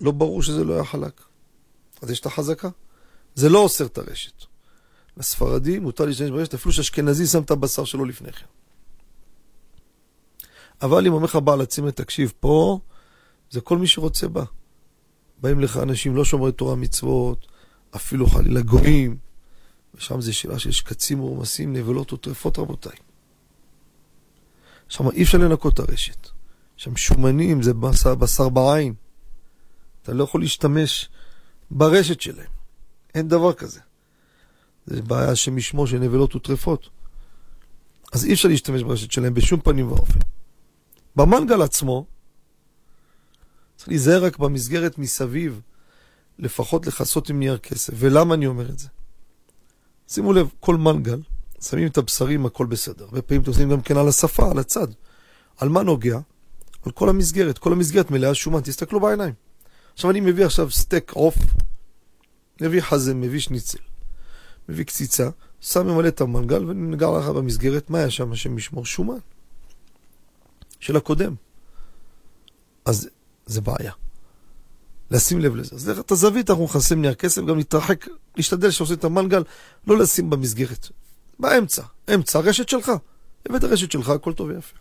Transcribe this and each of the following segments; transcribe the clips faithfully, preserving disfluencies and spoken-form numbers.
לא ברור שזה לא היה חלק. אז יש את החזקה. זה לא אוסר את הרשת. לספרדים מותר להשתמש ברשת, אפילו שאשכנזי שם את הבשר שלו לפני כן. אבל אם אומר לך בעל הצימר, תקשיב, פה זה כל מי שרוצה בה. באים לך אנשים לא שומרי תורה מצוות, אפילו חלילה גויים, ושם זה שאלה שיש קצים ורמסים, נבלות וטרפות רבותיי. שם אי אפשר לנקות את הרשת. שם שומנים, זה בשר, בשר בעין. אתה לא יכול להשתמש ברשת שלהם. אין דבר כזה. זה בעיה שמשמו של נבלות וטרפות. אז אי אפשר להשתמש ברשת שלהם בשום פנים ואופן. במנגל עצמו, צריך להיזהר רק במסגרת מסביב, לפחות לחסות עם נייר כסף. ולמה אני אומר את זה? שימו לב, כל מנגל, שמים את הבשרים, הכל בסדר. הרבה פעמים תעושים גם כן על השפה, על הצד. על מה נוגע? על כל המסגרת. כל המסגרת מלאה שומן, תסתכלו בעיניים. עכשיו אני מביא עכשיו סטייק עוף, מביא חזה, מביא שניצל, מביא קציצה, שם ממלא את המנגל ונגע לך במסגרת, מה היה שם השם משמור? שומן. של הקודם. אז זה בעיה. לשים לב לזה. אז את הזווית אנחנו נכנסים נייר כסף, גם להתרחק, להשתדל שעושה את המנגל, לא לשים במסגרת. באמצע. אמצע, הרשת שלך. הבאת הרשת שלך, הכל טוב ויפה.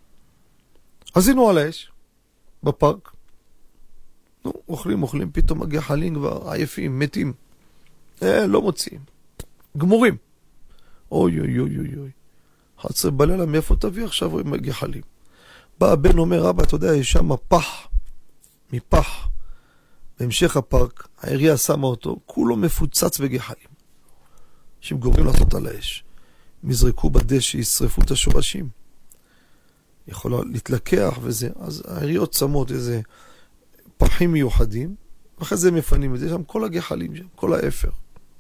אז הנה על האש, בפארק. נו, אוכלים, אוכלים, פתאום מגיע חלים כבר, עייפים, מתים. אה, לא מוציאים. גמורים. אוי, אוי, אוי, אוי, אוי. אחת עשרה בלילה, מאיפה תביא עכשיו מגיע חלים? בא הבן אומר, רבא, אתה יודע, יש שם פח, מפח, בהמשך הפארק, העירייה שמה אותו, כולו מפוצץ בגחלים. שהם גורמים לעשות על האש. הם יזרקו בדשא, ישרפו את השורשים. יכולה להתלקח וזה. אז העיריות שמות איזה פחים מיוחדים, ואחרי זה מפנים את זה, שם כל הגחלים שם, כל האפר.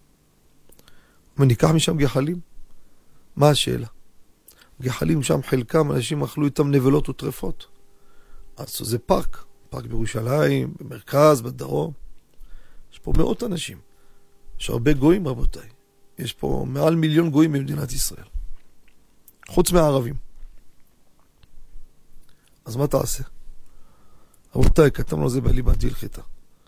וניקח משם גחלים? מה השאלה? גחלים שם חלקם, אנשים אכלו איתם נבלות וטרפות. אז זה פארק, פארק בירושלים, במרכז, בדרום. יש פה מאות אנשים. יש הרבה גויים רבותיי. יש פה מעל מיליון גויים במדינת ישראל. חוץ מהערבים. אז מה תעשה? רבותיי, כתבנו על זה בליבת הלכתה.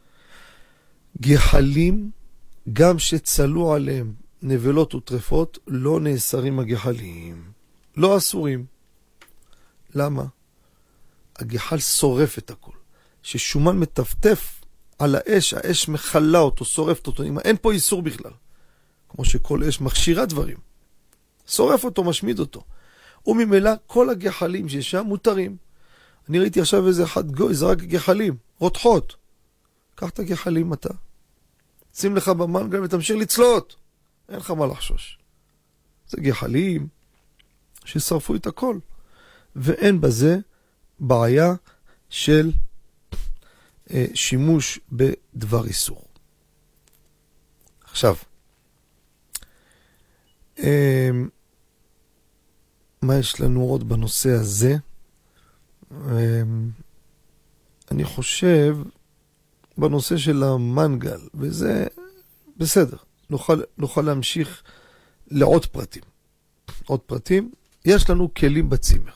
גחלים, גם שצלו עליהם נבלות וטרפות, לא נאסרים הגחלים. לא אסורים. למה? הגחל שורף את הכל. ששומן מטפטף על האש, האש מחלה אותו, שורפת אותו. אין פה איסור בכלל. כמו שכל אש מכשירה דברים. שורף אותו, משמיד אותו. וממילא כל הגחלים ששם מותרים. אני ראיתי עכשיו איזה אחד גוי, זה רק גחלים, רותחות. קח את הגחלים אתה. שים לך במנגל ותמשיך לצלות. אין לך מה לחשוש. זה גחלים ששרפו את הכל. ואין בזה בעיה של אה, שימוש בדבר איסור. עכשיו, אה, מה יש לנו עוד בנושא הזה? אה, אני חושב בנושא של המנגל, וזה בסדר. נוכל, נוכל להמשיך לעוד פרטים. עוד פרטים. יש לנו כלים בצימר.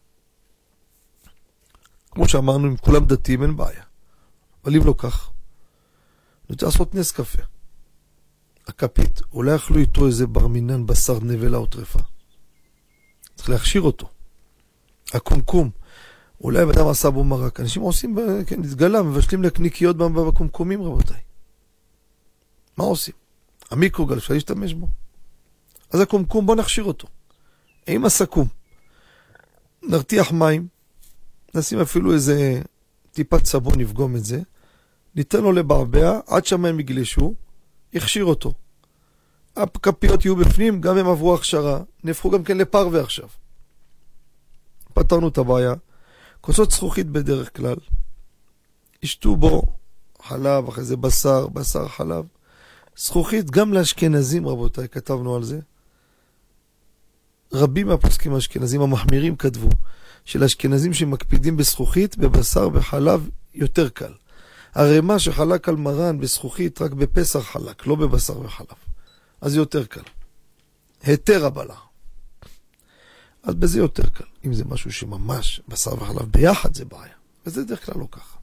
כמו שאמרנו, אם כולם דתיים אין בעיה. אבל אם לא כך, אני רוצה לעשות נס קפה. הכפית, אולי אכלו איתו איזה בר מינן, בשר, נבלה או טרפה. צריך להכשיר אותו. הקומקום, אולי אדם עשה בו מרק. אנשים עושים, כן, התגלה, מבשלים לקניקיות בקומקומים, רבותיי. מה עושים? המיקרוגל, אפשר להשתמש בו. אז הקומקום, בוא נכשיר אותו. עם הסכום. נרתיח מים, נשים אפילו איזה טיפת סבון, נפגום את זה, ניתן לו לבעבע, עד שהמים יגלשו, יכשיר אותו. הכפיות יהיו בפנים, גם הם עברו הכשרה, נהפכו גם כן לפרווה עכשיו. פתרנו את הבעיה. כוסות זכוכית בדרך כלל, ישתו בו חלב, אחרי זה בשר, בשר חלב. זכוכית גם לאשכנזים רבותיי, כתבנו על זה. רבים מהפוסקים האשכנזים המחמירים כתבו, של אשכנזים שמקפידים בזכוכית, בבשר וחלב יותר קל. הרי מה שחלק על מרן בזכוכית רק בפסח חלק, לא בבשר וחלב. אז יותר קל. היתר הבלה. אז בזה יותר קל. אם זה משהו שממש בשר וחלב ביחד זה בעיה. וזה דרך כלל לא ככה.